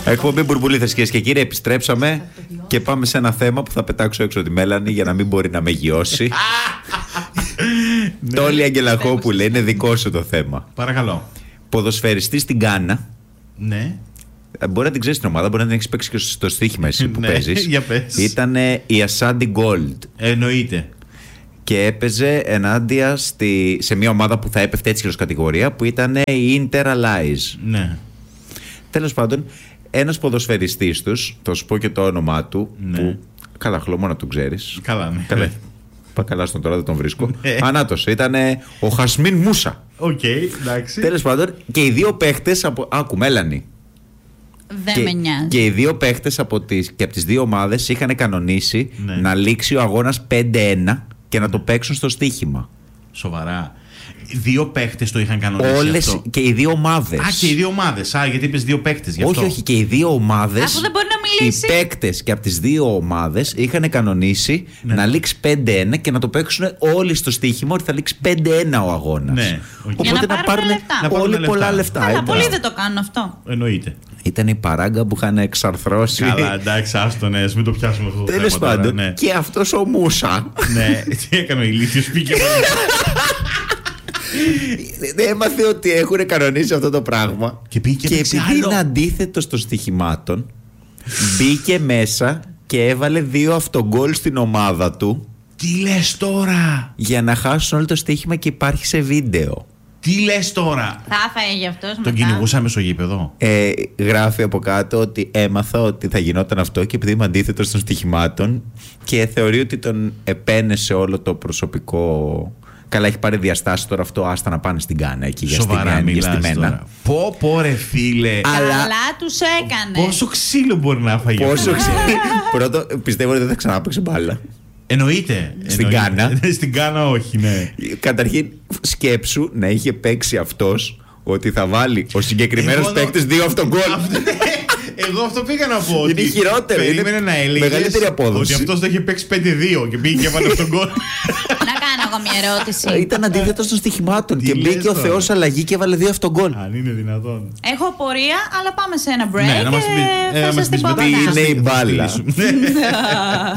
Εκπομπή Μπουρμπουλήθες, κυρίες και κύριοι. Επιστρέψαμε και πάμε σε ένα θέμα που θα πετάξω έξω τη Μέλανη για να μην μπορεί να με γιώσει. Τόλι Αγγελακόπουλε, είναι δικό σου το θέμα. Παρακαλώ. Ποδοσφαιριστής στην Γκάνα. Ναι. Μπορεί να την ξέρεις την ομάδα, μπορεί να την έχεις παίξει και στο στοίχημα εσύ που παίζεις. Για πες. Ήταν η Ασάντι Γκόλντ. Εννοείται. Και έπαιζε ενάντια σε μια ομάδα που θα έπεφτε έτσι ως κατηγορία, που ήταν η Inter Allies. Ναι. Τέλος πάντων, ένας ποδοσφαιριστής τους, θα σου πω και το όνομά του, Ναι. που καλά χλωμό να τον ξέρεις. Καλά, ναι. Καλά. Είπα καλά στον τώρα, δεν τον βρίσκω. Ανάτος, ήταν ο Χασμίν Μούσα. Οκ, εντάξει. Τέλος πάντων, και οι δύο παίχτες από. Άκου, Μέλανη. Δεν με νοιάζει. Και οι δύο παίχτες από τις δύο ομάδες είχαν κανονίσει να λήξει ο αγώνας 5-1 και να το παίξουν στο στοίχημα. Σοβαρά. Δύο παίχτες το είχαν κανονίσει. Όλες αυτό. και οι δύο ομάδες. Α, και οι δύο ομάδες. Α, γιατί είπες δύο παίχτες γι' αυτό. Όχι, και οι δύο ομάδες. Αφού δεν μπορεί να μιλήσει. Οι παίκτες και από τις δύο ομάδες είχαν κανονίσει να λήξει 5-1 και να το παίξουν όλοι στο στοίχημα ότι θα λήξει 5-1 ο αγώνας. Ναι. Οπότε Για να να πάρουν πάρουν όλοι πολλά λεφτά. Αλλά πολλοί δεν το κάνουν αυτό. Εννοείται. Ήταν η παράγκα που είχαν εξαρθρώσει. Καλά, εντάξει, άστονες, μην το πιάσουμε αυτό το θέμα. Τέλος πάντων, ναι. και αυτός ο Μούσα. Ναι, τι έκανε ο ηλίθιος, πήγε. Έμαθε ότι έχουν κανονίσει αυτό το πράγμα. Και πήγε και επειδή είναι αντίθετο των στοιχημάτων, μπήκε μέσα και έβαλε 2 αυτογκόλ στην ομάδα του. Τι λες τώρα? Για να χάσουν όλο το στοίχημα και υπάρχει σε βίντεο. Τι λες τώρα? Θα έφαγε γι' αυτός μετά. Τον κυνηγούσαμε στο γήπεδο. Γράφει από κάτω ότι έμαθα ότι θα γινόταν αυτό και επειδή είμαι αντίθετος των στοιχημάτων και θεωρεί ότι τον επένεσε όλο το προσωπικό. Καλά, έχει πάρει διαστάσεις τώρα αυτό, άστα να πάνε στην Γκάνα εκεί για στημένα. Πω ρε φίλε. Καλά τους έκανε. Πόσο ξύλο μπορεί να φάγει? Πόσο ξύλο. Πρώτο, πιστεύω ότι δεν θα ξανάπαιξε μπάλα. Εννοείται. Στην Γκάνα. Στην Γκάνα όχι, ναι. Καταρχήν, σκέψου να είχε παίξει αυτός ότι θα βάλει ο συγκεκριμένος παίκτης 2 αυτογκόλ. Εγώ αυτό πήγα να πω. Είναι χειρότερο. Περίμενε να έλεγες μεγαλύτερη απόδοση. ότι αυτός το είχε παίξει 5-2 και πήγε και βάλε αυτόν γκολ. Να κάνω εγώ μια ερώτηση. Ήταν αντίθετος των στοιχημάτων και λες μπήκε ο τώρα? Θεός αλλαγή και έβαλε 2 αυτογκόλ. Αν είναι δυνατόν. Έχω απορία, αλλά πάμε σε ένα break Ναι, να μας πεις- και θα να μας σας την πεις πω μετά τι μετά. είναι η μπάλα.